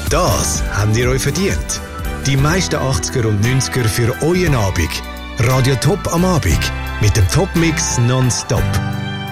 Das habt ihr euch verdient. Die meisten 80er und 90er für euren Abend. Radio Top am Abend mit dem Top-Mix nonstop.